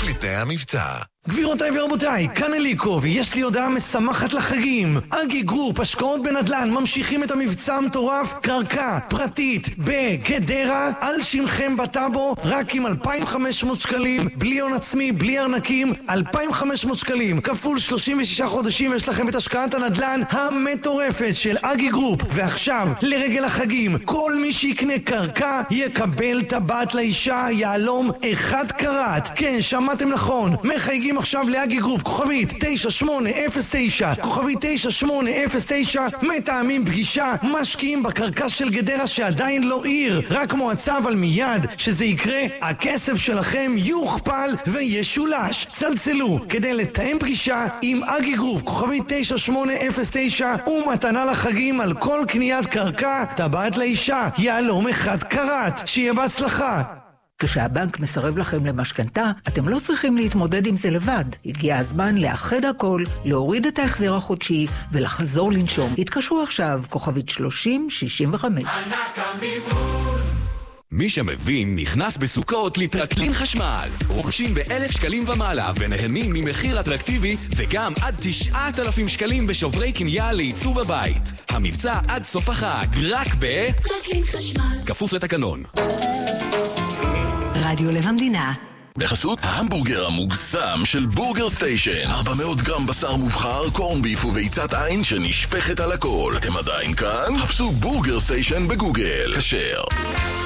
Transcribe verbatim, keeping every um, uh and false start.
לתנאי המבצע. גבירותיי ורבותיי, כאן אליקו, ויש לי הודעה משמחת לחגים. אגי גרופ, השקעות בנדל"ן, ממשיכים את המבצע המטורף, קרקע פרטית בגדרה, על שמכם בטאבו, רק עם אלפיים וחמש מאות שקלים, בלי הון עצמי, בלי ארנקים, אלפיים וחמש מאות שקלים, כפול שלושים ושישה חודשים, יש לכם את השקעת הנדל"ן המטורפת של אגי גרופ. ועכשיו, לרגל החגים, כל מי שיקנה קרקע, יקבל טבעת לאישה, יעלום אחד קראט. כן, שמעתם נכון, מחייגים עכשיו לאגי גרופ, כוכבית תשע שמונה אפס תשע, כוכבית תשע שמונה אפס תשע, מתאמים פגישה, משקיעים בקרקע של גדרה שעדיין לא עיר, רק מועצה, אבל מיד שזה יקרה, הכסף שלכם יוכפל וישולש. צלצלו כדי לתאם פגישה עם אגי גרופ, כוכבית תשע שמונה אפס תשע, ומתנה לחגים על כל קניית קרקע, טבעת לאישה, יעלום אחד קראט. שיהיה בהצלחה. כשהבנק מסרב לכם למשכנתה, אתם לא צריכים להתמודד עם זה לבד. הגיע הזמן לאחד הכל, להוריד את ההחזר החודשי ולחזור לנשום. התקשרו עכשיו, כוכבית שלושים שישים וחמש. מי שמבין נכנס בסוכות לטרקלין חשמל. רוכשים באלף שקלים ומעלה ונהנים ממחיר אטרקטיבי וגם עד תשעת אלפים שקלים בשוברי קנייה לעיצוב הבית. המבצע עד סוף החג, רק ב... טרקלין חשמל. כפוף לתקנון. רדיו לב המדינה. בחסות ההמבורגר המוגזם של בורגר סטיישן. ארבע מאות גרם בשר מובחר, קורן ביף וביצת עין שנשפכת על הכל. אתם עדיין כאן? חפשו בורגר סטיישן בגוגל. כשר.